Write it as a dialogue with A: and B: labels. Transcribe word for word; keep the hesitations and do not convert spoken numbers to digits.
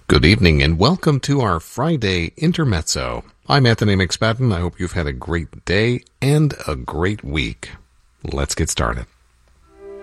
A: Good evening and welcome to our Friday Intermezzo. I'm Anthony McSpadden. I hope you've had a great day and a great week. Let's get started.